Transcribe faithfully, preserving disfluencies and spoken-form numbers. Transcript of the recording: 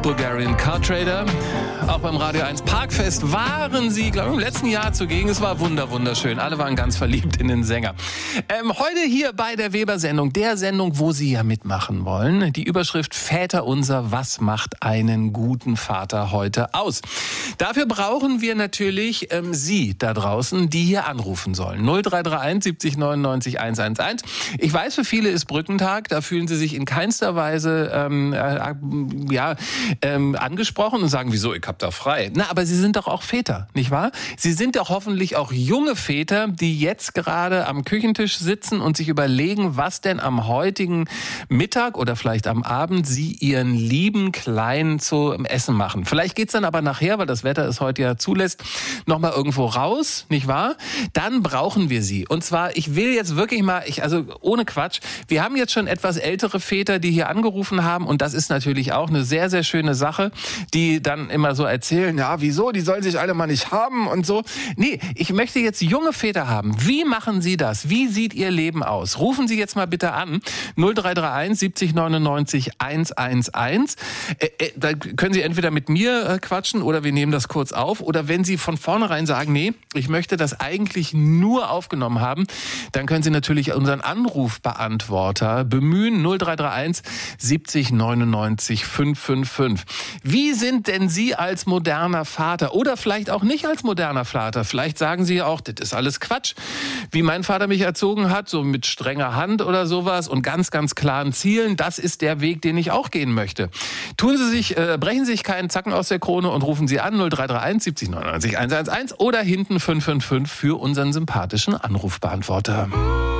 Bulgarian Car Trader. Auch beim Radio eins Parkfest waren sie, glaube ich, im letzten Jahr zugegen. Es war wunder, wunderschön. Alle waren ganz verliebt in den Sänger. Ähm, heute hier bei der Weber-Sendung, der Sendung, wo Sie ja mitmachen wollen. Die Überschrift Väterunser, was macht einen guten Vater heute aus? Dafür brauchen wir natürlich ähm, Sie da draußen, die hier anrufen sollen. null drei drei eins siebzig neunundneunzig hunderteins. Ich weiß, für viele ist Brückentag. Da fühlen sie sich in keinster Weise ähm, äh, ja, ähm, angesprochen und sagen, wieso, ich hab da frei. Na, aber Sie sind doch auch Väter, nicht wahr? Sie sind doch hoffentlich auch junge Väter, die jetzt gerade am Küchentisch sitzen und sich überlegen, was denn am heutigen Mittag oder vielleicht am Abend Sie Ihren lieben Kleinen zum Essen machen. Vielleicht geht's dann aber nachher, weil das Wetter es heute ja zulässt, nochmal irgendwo raus, nicht wahr? Dann brauchen wir Sie. Und zwar, ich will jetzt wirklich mal, ich, also ohne Quatsch, wir haben jetzt schon etwas ältere Väter, die hier angerufen haben und das ist natürlich auch eine sehr, sehr schöne Sache, die dann immer so erzählen, ja, wieso, die sollen sich alle mal nicht haben und so. Nee, ich möchte jetzt junge Väter haben. Wie machen Sie das? Wie sieht Ihr Leben aus? Rufen Sie jetzt mal bitte an. null drei drei eins siebzig neunundneunzig hunderteins. Äh, äh, da können Sie entweder mit mir äh, quatschen oder wir nehmen das kurz auf. Oder wenn Sie von vornherein sagen, nee, ich möchte das eigentlich nur aufgenommen haben, dann können Sie natürlich unseren Anrufbeantworter bemühen. null drei drei eins siebzig neunundneunzig fünfhundertfünfundfünfzig. Wie sind denn Sie als moderner Vater oder vielleicht auch nicht als moderner Vater? Vielleicht sagen Sie auch, das ist alles Quatsch, wie mein Vater mich erzogen hat, so mit strenger Hand oder sowas und ganz, ganz klaren Zielen. Das ist der Weg, den ich auch gehen möchte. Tun Sie sich, äh, brechen Sie sich keinen Zacken aus der Krone und rufen Sie an null drei drei eins siebzig neunundneunzig hunderteins oder hinten fünf fünf fünf für unseren sympathischen Anrufbeantworter.